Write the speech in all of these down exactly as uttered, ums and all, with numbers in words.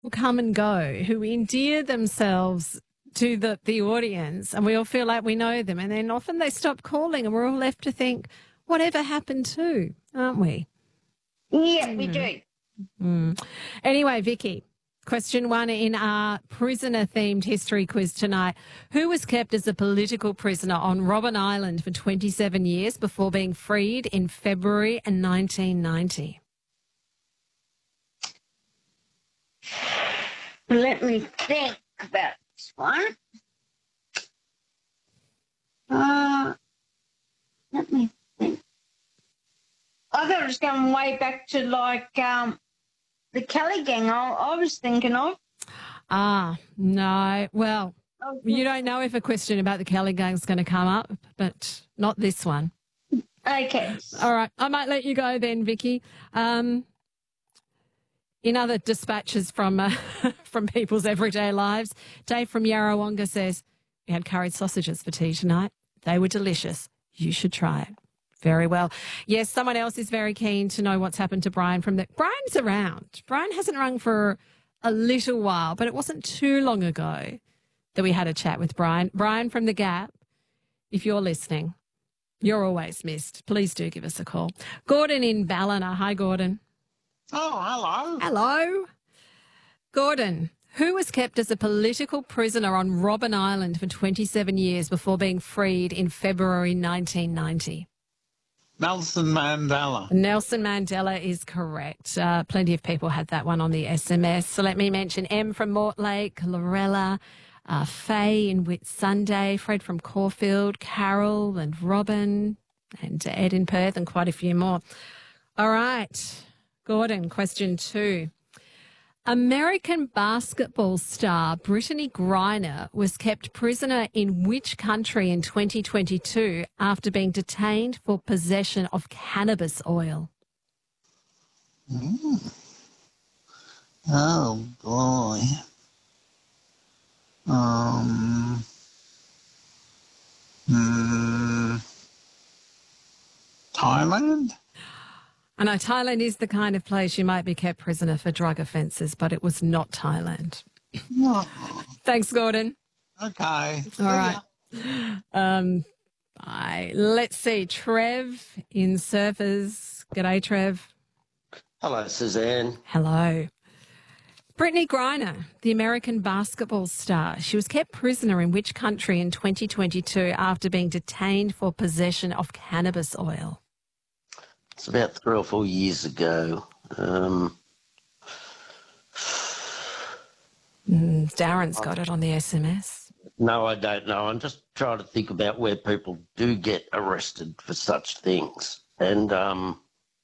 come and go who endear themselves to the, the audience, and we all feel like we know them, and then often they stop calling and we're all left to think, whatever happened to, aren't we? Yeah, mm. we do. Mm. Anyway, Vicky, question one in our prisoner-themed history quiz tonight. Who was kept as a political prisoner on Robben Island for twenty-seven years before being freed in February nineteen ninety? Let me think about this one. Uh, let me think. I thought it was going way back to, like, um, the Kelly gang I, I was thinking of. Ah, no. Well, you don't know if a question about the Kelly gang is going to come up, but not this one. Okay. All right. I might let you go then, Vicky. Um, in other dispatches from uh, from people's everyday lives, Dave from Yarrawonga says, we had curried sausages for tea tonight. They were delicious. You should try it. Very well. Yes, someone else is very keen to know what's happened to Brian from the... Brian's around. Brian hasn't rung for a little while, but it wasn't too long ago that we had a chat with Brian. Brian from The Gap, if you're listening, you're always missed. Please do give us a call. Gordon in Ballina. Hi, Gordon. Oh, hello. Hello. Gordon, who was kept as a political prisoner on Robben Island for twenty-seven years before being freed in February nineteen ninety? Nelson Mandela. Nelson Mandela is correct. Uh, plenty of people had that one on the S M S. So let me mention M from Mortlake, Lorella, uh, Faye in Whitsunday, Fred from Caulfield, Carol and Robin, and Ed in Perth, and quite a few more. All right, Gordon, question two. American basketball star Brittany Griner was kept prisoner in which country in twenty twenty-two after being detained for possession of cannabis oil? Mm. Oh, boy. Um. Mm, Thailand? I know Thailand is the kind of place you might be kept prisoner for drug offences, but it was not Thailand. No. Thanks, Gordon. Okay. All right. Um, bye. Let's see. Trev in Surfers. G'day, Trev. Hello, Suzanne. Hello. Brittany Griner, the American basketball star. She was kept prisoner in which country in twenty twenty-two after being detained for possession of cannabis oil? It's about three or four years ago. Um, mm, Darren's got it on the S M S. No, I don't know. I'm just trying to think about where people do get arrested for such things. And um,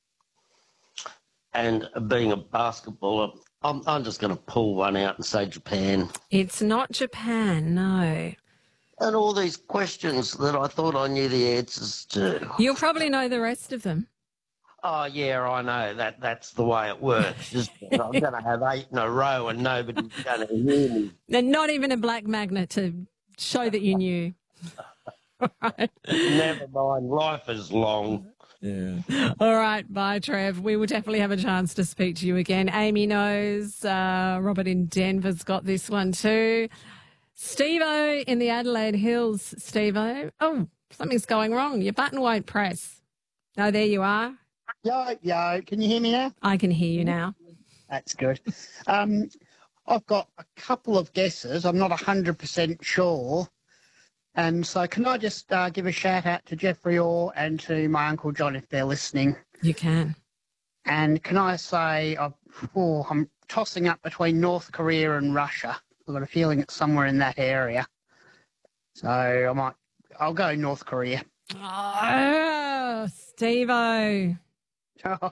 and being a basketballer, I'm, I'm just going to pull one out and say Japan. It's not Japan, no. And all these questions that I thought I knew the answers to. You'll probably know the rest of them. Oh, yeah, I know. That That's the way it works. Just I'm going to have eight in a row and nobody's going to hear me. And not even a black magnet to show that you knew. Right. Never mind. Life is long. Yeah. All right. Bye, Trev. We will definitely have a chance to speak to you again. Amy knows. Uh, Robert in Denver's got this one too. Steve-O in the Adelaide Hills. Steve-O. Oh, something's going wrong. Your button won't press. Oh, there you are. Yo, yo, can you hear me now? I can hear you now. That's good. Um, I've got a couple of guesses. I'm not one hundred percent sure. And so can I just uh, give a shout out to Jeffrey Orr and to my Uncle John if they're listening? You can. And can I say I've, oh, I'm tossing up between North Korea and Russia. I've got a feeling it's somewhere in that area. So I might, I'll go North Korea. Oh, Steve-O. Oh.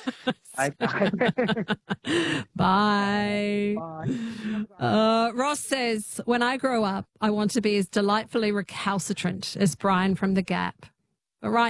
Bye. Bye. Uh, Ross says, when I grow up, I want to be as delightfully recalcitrant as Brian from The Gap. But right